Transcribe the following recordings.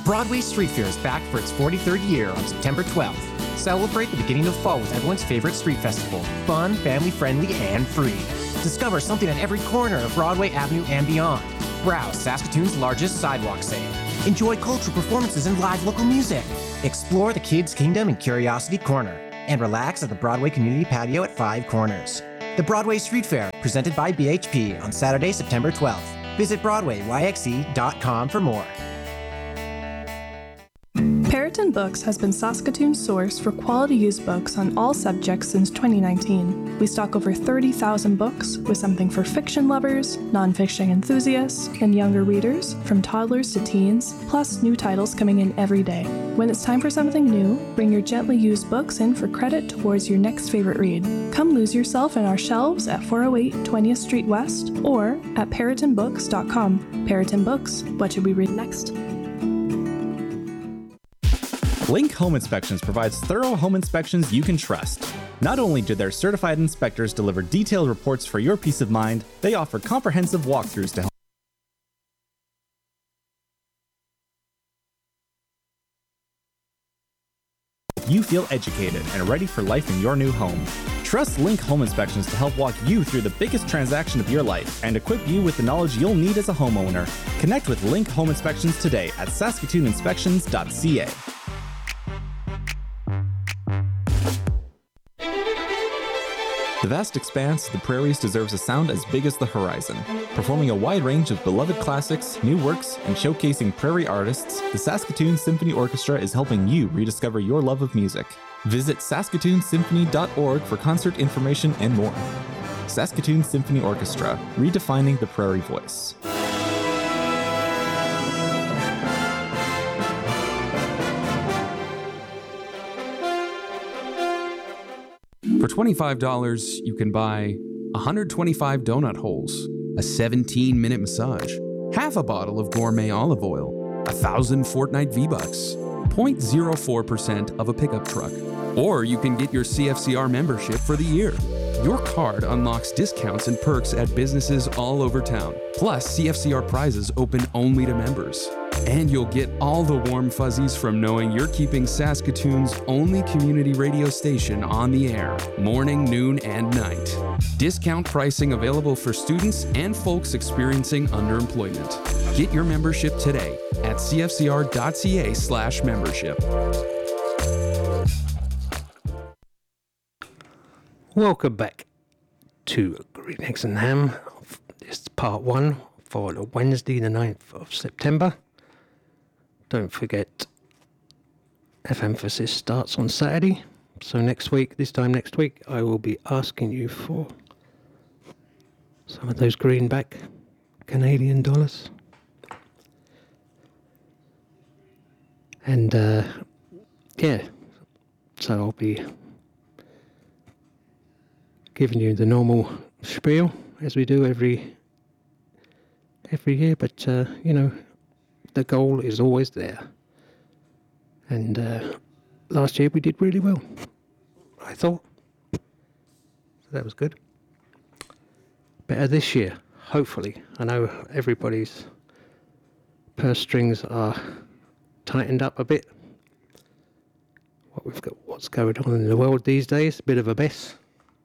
Broadway Street Fair is back for its 43rd year on September 12th. Celebrate the beginning of fall with everyone's favorite street festival. Fun, family-friendly, and free. Discover something at every corner of Broadway Avenue and beyond. Browse Saskatoon's largest sidewalk sale. Enjoy cultural performances and live local music. Explore the Kids Kingdom and Curiosity Corner. And relax at the Broadway Community Patio at Five Corners. The Broadway Street Fair, presented by BHP on Saturday, September 12th. Visit BroadwayYXE.com for more. Periton Books has been Saskatoon's source for quality used books on all subjects since 2019. We stock over 30,000 books, with something for fiction lovers, non-fiction enthusiasts, and younger readers, from toddlers to teens, plus new titles coming in every day. When it's time for something new, bring your gently used books in for credit towards your next favorite read. Come lose yourself in our shelves at 408 20th Street West or at peritonbooks.com. Periton Books, what should we read next? Link Home Inspections provides thorough home inspections you can trust. Not only do their certified inspectors deliver detailed reports for your peace of mind, they offer comprehensive walkthroughs to help you feel educated and ready for life in your new home. Trust Link Home Inspections to help walk you through the biggest transaction of your life and equip you with the knowledge you'll need as a homeowner. Connect with Link Home Inspections today at saskatooninspections.ca. The vast expanse of the prairies deserves a sound as big as the horizon. Performing a wide range of beloved classics, new works, and showcasing prairie artists, the Saskatoon Symphony Orchestra is helping you rediscover your love of music. Visit saskatoonsymphony.org for concert information and more. Saskatoon Symphony Orchestra, redefining the prairie voice. For $25, you can buy 125 donut holes, a 17-minute massage, half a bottle of gourmet olive oil, 1,000 Fortnite V-Bucks, 0.04% of a pickup truck. Or you can get your CFCR membership for the year. Your card unlocks discounts and perks at businesses all over town, plus CFCR prizes open only to members. And you'll get all the warm fuzzies from knowing you're keeping Saskatoon's only community radio station on the air, morning, noon, and night. Discount pricing available for students and folks experiencing underemployment. Get your membership today at cfcr.ca/membership. Welcome back to Green Eggs and Ham. This is part one for Wednesday the 9th of September. Don't forget, F-Emphasis starts on Saturday. So this time next week, I will be asking you for some of those greenback Canadian dollars. And, so I'll be giving you the normal spiel, as we do every year, but, the goal is always there. And last year we did really well, I thought. So that was good. Better this year, hopefully. I know everybody's purse strings are tightened up a bit. What's going on in the world these days, a bit of a mess.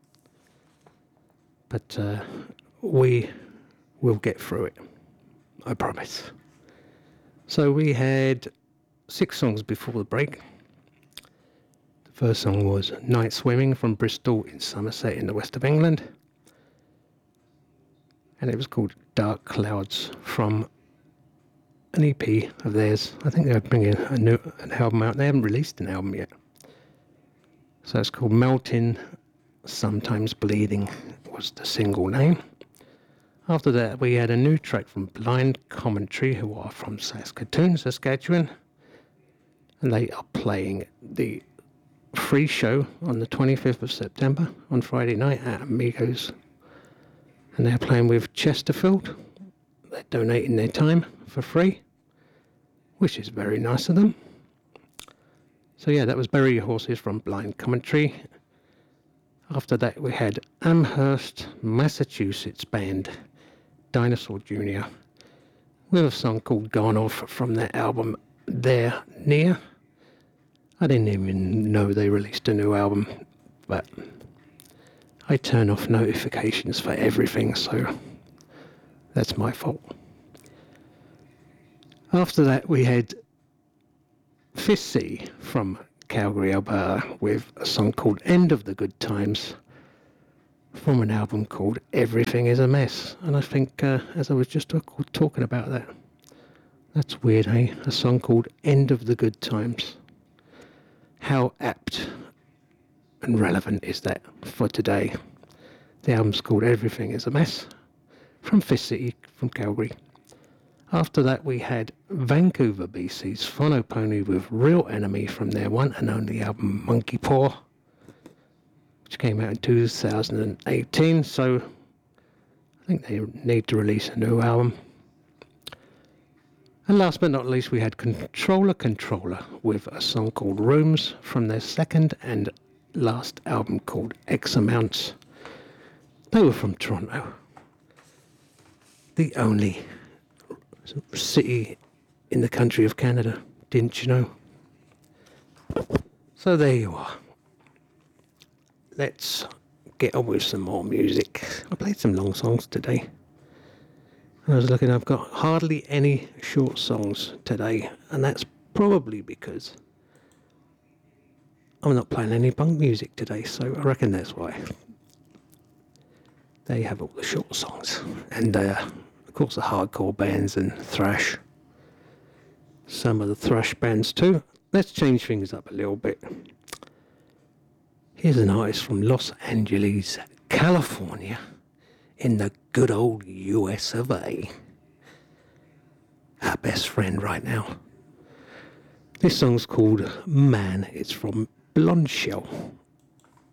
But we will get through it, I promise. So we had 6 songs before the break. The first song was Night Swimming from Bristol in Somerset in the west of England. And it was called Dark Clouds from an EP of theirs. I think they're bringing an album out. They haven't released an album yet. So it's called Melting, Sometimes Bleeding was the single name. After that, we had a new track from Blind Commentary, who are from Saskatoon, Saskatchewan. And they are playing the free show on the 25th of September on Friday night at Amigos. And they're playing with Chesterfield. They're donating their time for free, which is very nice of them. So yeah, that was Bury Your Horses from Blind Commentary. After that, we had Amherst, Massachusetts band Dinosaur Jr. with a song called Gone Off from their album there near. I didn't even know they released a new album, but I turn off notifications for everything, so that's my fault. After that, we had Fist City from Calgary, Alberta, with a song called End of the Good Times from an album called Everything is a Mess. And I think, as I was just talking about that, that's weird, eh? A song called End of the Good Times. How apt and relevant is that for today? The album's called Everything is a Mess from Fist City from Calgary. After that, we had Vancouver, BC's Phonopony with Real Enemy from their one and only album Monkey Paw, which came out in 2018, so I think they need to release a new album. And last but not least, we had Controller with a song called Rooms from their second and last album called X Amounts. They were from Toronto, the only city in the country of Canada, didn't you know? So there you are. Let's get on with some more music. I played some long songs today. I was looking, I've got hardly any short songs today, and that's probably because I'm not playing any punk music today, so I reckon that's why. They have all the short songs, and of course the hardcore bands and thrash. Some of the thrash bands too. Let's change things up a little bit. Here's an artist from Los Angeles, California, in the good old US of A. Our best friend right now. This song's called Man. It's from Blonde Shell.